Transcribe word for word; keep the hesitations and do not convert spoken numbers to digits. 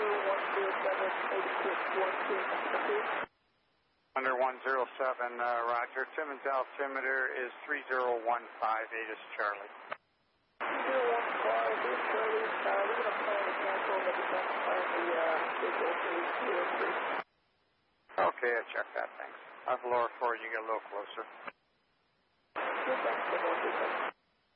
Under one zero seven, uh, Roger. Timmins altimeter is three zero one five, eight is Charlie. zero one five, eight is Charlie. Uh, we're going to plan to cancel, but we can't find the uh, visual three zero three. Okay, I checked that, thanks. Off lower four, you get a little closer. Good, thanks,